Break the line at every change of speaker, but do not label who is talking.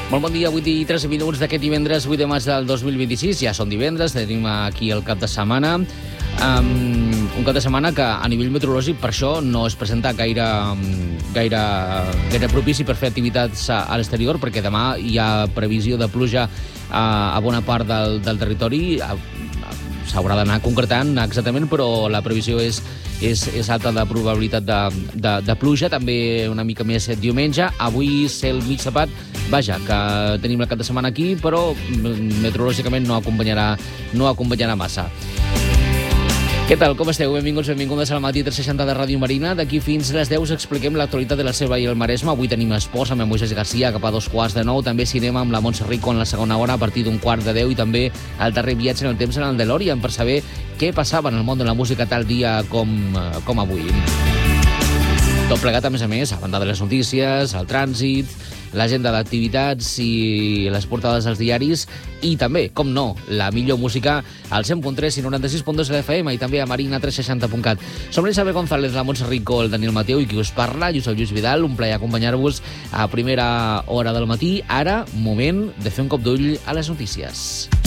Molt bon dia, 8 i 13 minuts d'aquest divendres 8 de maig del 2026. Ja són divendres, tenim aquí el cap de setmana. Un cap de setmana que a nivell meteorològic per això no es presenta gaire propici per fer activitats a l'exterior, perquè demà hi ha previsió de pluja a bona part del territori. S'haurà d'anar concretant exactament, però la previsió és alta de probabilitat de pluja, també una mica més diumenge. Avui cel mig tapat, vaja, que tenim el cap de setmana aquí, però meteorològicament no acompanyarà massa. Què tal, com esteu? Benvingudes al Matí 360 de Ràdio Marina. D'aquí fins les 10 us expliquem l'actualitat de la Selva i el Maresme. Avui tenim esports amb en Moisés Garcia cap a 2:15. També cinema amb la Montse Rico en la segona hora a partir d'1:45 i també el darrer viatge en el temps en el DeLorean per saber què passava en el món de la música tal dia com avui. Tot plegat, a més, a banda de les notícies, el trànsit, l'agenda d'activitats i les portades dels diaris i també, com no, la millor música al 100.3 i 96.2 de l'FM i també a marina360.cat. Som l'Isabel González, la Montse Rico, el Daniel Mateu i qui us parla, jo soc Lluís Vidal, un plaer acompanyar-vos a primera hora del matí. Ara, moment de fer un cop d'ull a les notícies.